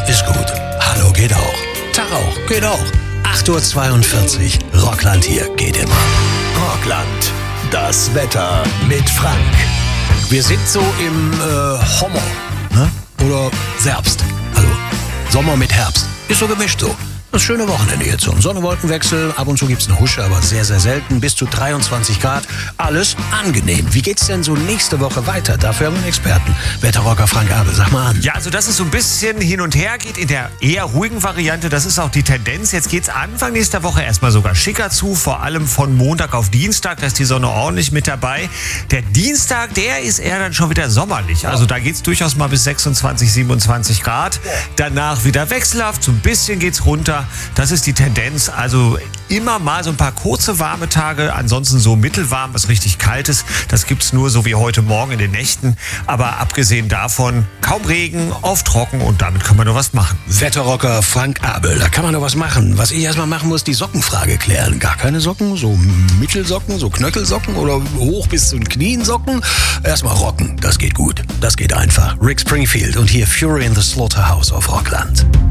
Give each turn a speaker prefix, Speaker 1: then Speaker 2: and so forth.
Speaker 1: ist gut. Hallo geht auch. Tag auch, geht auch. 8:42 Uhr. Rockland hier geht immer.
Speaker 2: Rockland, das Wetter mit Frank.
Speaker 1: Wir sind so im Hommer, ne? Oder Herbst. Hallo. Sommer mit Herbst. Ist so gemischt so. Das schöne Wochenende jetzt so. Sonne-Wolkenwechsel, ab und zu gibt's eine Husche, aber sehr, sehr selten. Bis zu 23 Grad. Alles angenehm. Wie geht's denn so nächste Woche weiter? Dafür haben wir einen Experten. Wetterrocker Frank Abel, sag mal an.
Speaker 3: Ja, also dass es so ein bisschen hin und her geht in der eher ruhigen Variante, das ist auch die Tendenz. Jetzt geht's Anfang nächster Woche erstmal sogar schicker zu, vor allem von Montag auf Dienstag, da ist die Sonne ordentlich mit dabei. Der Dienstag, der ist eher dann schon wieder sommerlich. Also da geht's durchaus mal bis 26, 27 Grad. Danach wieder wechselhaft, so ein bisschen geht's runter. Das ist die Tendenz. Also immer mal so ein paar kurze warme Tage, ansonsten so mittelwarm, was richtig kaltes. Das gibt's nur so wie heute Morgen in den Nächten. Aber abgesehen davon kaum Regen, oft trocken und damit kann man nur was machen.
Speaker 1: Wetterrocker Frank Abel, da kann man noch was machen. Was ich erstmal machen muss, die Sockenfrage klären. Gar keine Socken, so Mittelsocken, so Knöchelsocken oder hoch bis zu den Knien Socken. Erstmal rocken, das geht gut, das geht einfach. Rick Springfield und hier Fury in the Slaughterhouse auf Rockland.